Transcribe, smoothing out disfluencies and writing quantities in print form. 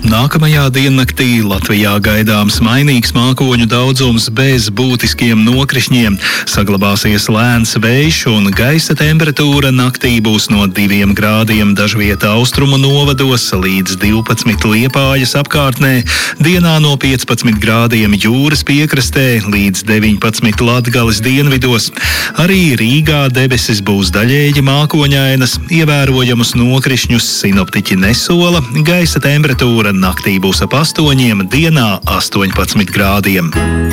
Nākamajā diennaktī Latvijā gaidāms mainīgs mākoņu daudzums bez būtiskiem nokrišņiem. Saglabāsies lēns vējš un gaisa temperatūra naktī būs no 2 grādiem dažvieta austrumu novados līdz 12 Liepājas apkārtnē, dienā no 15 grādiem jūras piekrastē līdz 19 Latgales dienvidos. Arī Rīgā debesis būs daļēji mākoņainas, ievērojamus nokrišņus sinoptiķi nesola, gaisa temperatūra naktī būs ap 8, dienā 18 grādiem.